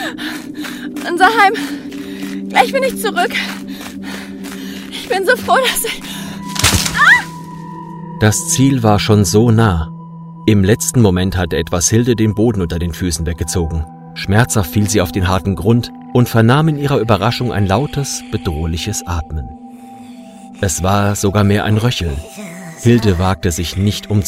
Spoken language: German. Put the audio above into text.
Unser Heim. Gleich bin ich zurück. Ich bin so froh, dass ich... Das Ziel war schon so nah. Im letzten Moment hatte etwas Hilde den Boden unter den Füßen weggezogen. Schmerzhaft fiel sie auf den harten Grund und vernahm in ihrer Überraschung ein lautes, bedrohliches Atmen. Es war sogar mehr ein Röcheln. Hilde wagte sich nicht